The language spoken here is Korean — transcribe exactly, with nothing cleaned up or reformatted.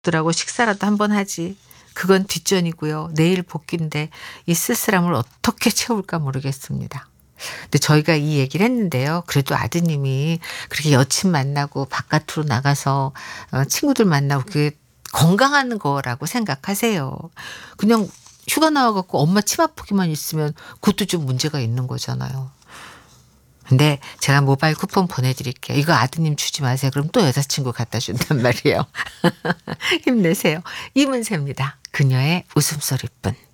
가족들하고 식사라도 한번 하지. 그건 뒷전이고요. 내일 복귀인데 이 쓸쓸함을 어떻게 채울까 모르겠습니다. 근데 저희가 이 얘기를 했는데요. 그래도 아드님이 그렇게 여친 만나고 바깥으로 나가서 어 친구들 만나고 그게 건강한 거라고 생각하세요. 그냥 휴가 나와 갖고 엄마 침 아프기만 있으면 그것도 좀 문제가 있는 거잖아요. 근데 제가 모바일 쿠폰 보내드릴게요. 이거 아드님 주지 마세요. 그럼 또 여자친구 갖다 준단 말이에요. 힘내세요. 이문세입니다. 그녀의 웃음소리뿐.